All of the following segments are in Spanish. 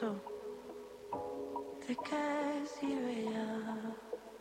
eso? ¿De qué sirve ya?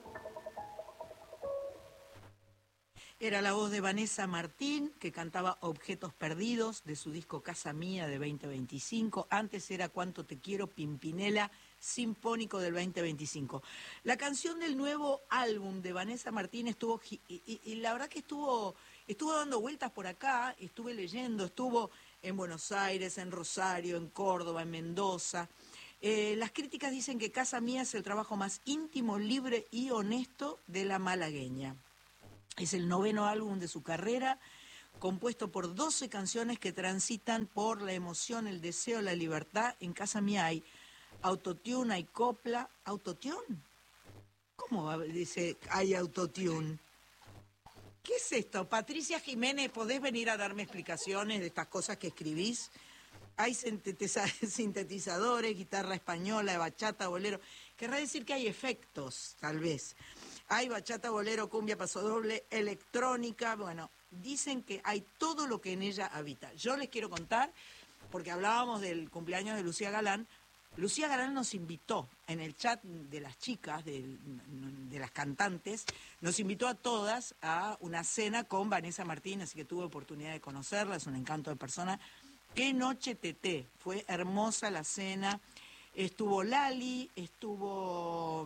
Era la voz de Vanessa Martín, que cantaba Objetos Perdidos, de su disco Casa Mía de 2025. Antes era Cuánto Te Quiero, Pimpinela, Sinfónico del 2025. La canción del nuevo álbum de Vanessa Martín estuvo, y la verdad que estuvo dando vueltas por acá, estuve leyendo, estuvo en Buenos Aires, en Rosario, en Córdoba, en Mendoza. Las críticas dicen que Casa Mía es el trabajo más íntimo, libre y honesto de la malagueña. Es el 9º álbum de su carrera, compuesto por 12 canciones que transitan por la emoción, el deseo, la libertad. En Casa Mía hay autotune, hay copla. ¿Autotune? ¿Cómo dice hay autotune? ¿Qué es esto? Patricia Jiménez, ¿podés venir a darme explicaciones de estas cosas que escribís? Hay sintetizadores, guitarra española, bachata, bolero. Querrá decir que hay efectos, tal vez. Hay bachata, bolero, cumbia, pasodoble, electrónica. Bueno, dicen que hay todo lo que en ella habita. Yo les quiero contar, porque hablábamos del cumpleaños de Lucía Galán. Lucía Galán nos invitó en el chat de las chicas, de las cantantes, nos invitó a todas a una cena con Vanessa Martín, así que tuve oportunidad de conocerla, es un encanto de persona. ¡Qué noche teté! Fue hermosa la cena. Estuvo Lali, estuvo...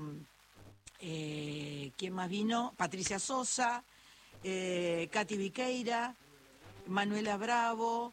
¿quién más vino? Patricia Sosa, Katy Viqueira, Manuela Bravo,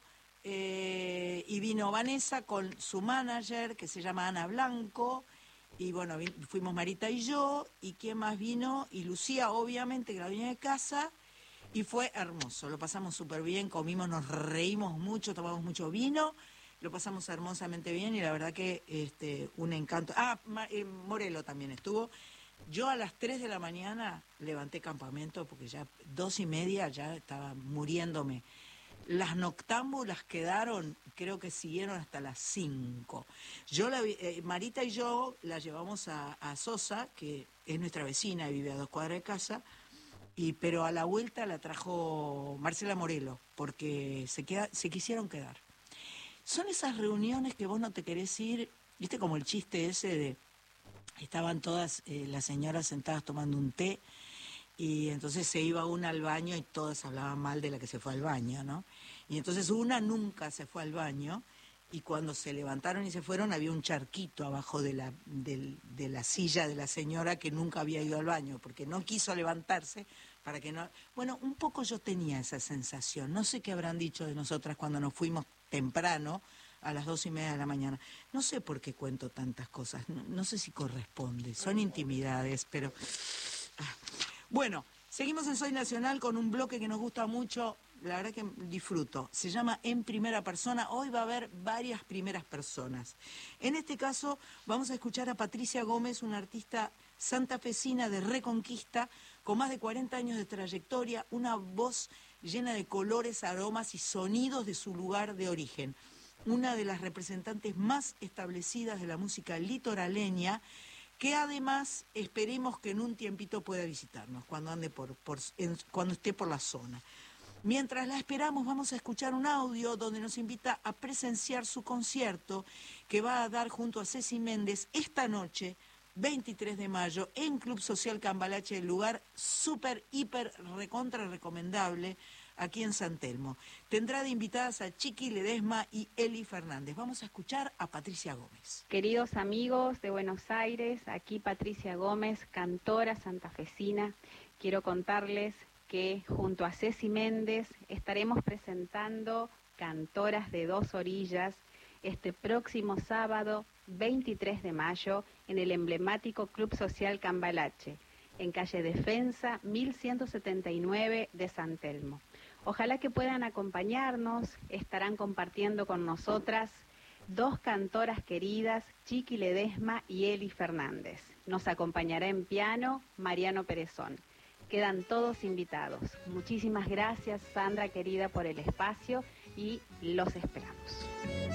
y vino Vanessa con su manager, que se llama Ana Blanco, y bueno, fuimos Marita y yo, y ¿quién más vino? Y Lucía, obviamente, que la dueña de casa, y fue hermoso, lo pasamos súper bien, comimos, nos reímos mucho, tomamos mucho vino, lo pasamos hermosamente bien, y la verdad que un encanto. Morelo también estuvo. Yo a las 3 de la mañana levanté campamento porque ya 2:30 ya estaba muriéndome. Las noctámbulas quedaron, creo que siguieron hasta las 5. Marita y yo la llevamos a Sosa, que es nuestra vecina y vive a 2 cuadras de casa, pero a la vuelta la trajo Marcela Morelo, porque se quisieron quedar. Son esas reuniones que vos no te querés ir, viste como el chiste ese de... Estaban todas las señoras sentadas tomando un té y entonces se iba una al baño y todas hablaban mal de la que se fue al baño, ¿no? Y entonces una nunca se fue al baño y cuando se levantaron y se fueron había un charquito abajo de la silla de la señora que nunca había ido al baño porque no quiso levantarse para que no... Bueno, un poco yo tenía esa sensación. No sé qué habrán dicho de nosotras cuando nos fuimos temprano, a las 2:30 de la mañana. No sé por qué cuento tantas cosas, no sé si corresponde, son intimidades, pero... Bueno, seguimos en Soy Nacional con un bloque que nos gusta mucho, la verdad que disfruto. Se llama En Primera Persona, hoy va a haber varias primeras personas. En este caso vamos a escuchar a Patricia Gómez, una artista santafesina de Reconquista, con más de 40 años de trayectoria, una voz llena de colores, aromas y sonidos de su lugar de origen. Una de las representantes más establecidas de la música litoraleña, que además esperemos que en un tiempito pueda visitarnos cuando ande cuando esté por la zona. Mientras la esperamos vamos a escuchar un audio donde nos invita a presenciar su concierto que va a dar junto a Ceci Méndez esta noche, 23 de mayo, en Club Social Cambalache, el lugar súper, hiper, recontra recomendable aquí en San Telmo. Tendrá de invitadas a Chiqui Ledesma y Eli Fernández. Vamos a escuchar a Patricia Gómez. Queridos amigos de Buenos Aires, aquí Patricia Gómez, cantora santafesina. Quiero contarles que junto a Ceci Méndez estaremos presentando Cantoras de Dos Orillas este próximo sábado 23 de mayo en el emblemático Club Social Cambalache, en calle Defensa 1179 de San Telmo. Ojalá que puedan acompañarnos, estarán compartiendo con nosotras 2 cantoras queridas, Chiqui Ledesma y Eli Fernández. Nos acompañará en piano Mariano Perezón. Quedan todos invitados. Muchísimas gracias, Sandra querida, por el espacio y los esperamos.